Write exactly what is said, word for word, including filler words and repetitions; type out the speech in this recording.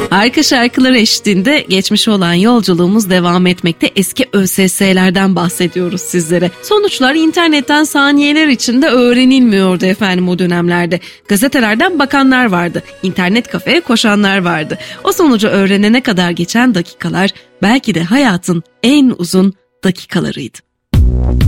Harika şarkılar eşliğinde geçmişe olan yolculuğumuz devam etmekte. Eski ÖSS'lerden bahsediyoruz sizlere. Sonuçlar internetten saniyeler içinde öğrenilmiyordu efendim o dönemlerde. Gazetelerden bakanlar vardı. İnternet kafeye koşanlar vardı. O sonucu öğrenene kadar geçen dakikalar belki de hayatın en uzun dakikalarıydı.